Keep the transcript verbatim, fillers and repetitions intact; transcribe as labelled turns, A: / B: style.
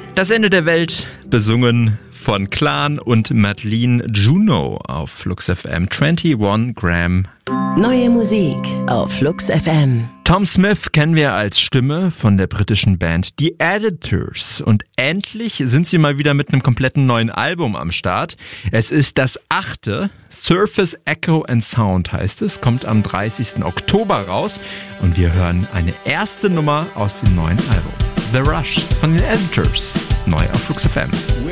A: Das Ende der Welt, besungen von Clan und Madeline Juno auf Flux F M. einundzwanzig Gramm.
B: Neue Musik auf Flux F M.
A: Tom Smith kennen wir als Stimme von der britischen Band The Editors. Und endlich sind sie mal wieder mit einem kompletten neuen Album am Start. Es ist das achte, Surface Echo and Sound heißt es, kommt am dreißigsten Oktober raus. Und wir hören eine erste Nummer aus dem neuen Album. The Rush von den Editors, neu auf Flux F M.